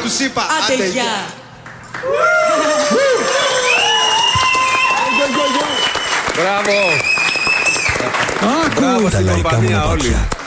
τους είπα. Άντε γεια. Μπράβο. Άκου τα λαϊκά μονοπάτια.